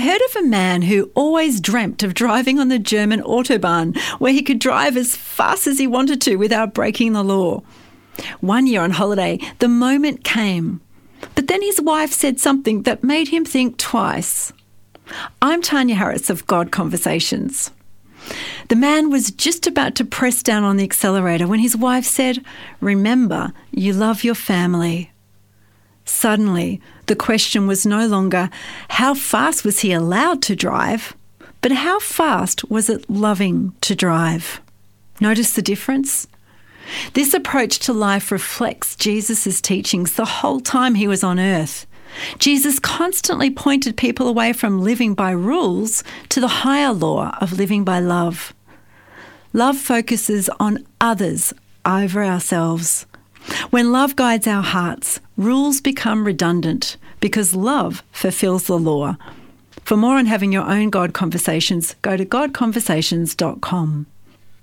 heard of a man who always dreamt of driving on the German Autobahn, where he could drive as fast as he wanted to without breaking the law. One year on holiday, the moment came, but then his wife said something that made him think twice. I'm Tanya Harris of God Conversations. The man was just about to press down on the accelerator when his wife said, "Remember, you love your family." Suddenly, the question was no longer how fast was he allowed to drive, but how fast was it loving to drive? Notice the difference? This approach to life reflects Jesus' teachings the whole time he was on earth. Jesus constantly pointed people away from living by rules to the higher law of living by love. Love focuses on others over ourselves. When love guides our hearts, rules become redundant because love fulfills the law. For more on having your own God Conversations, go to godconversations.com.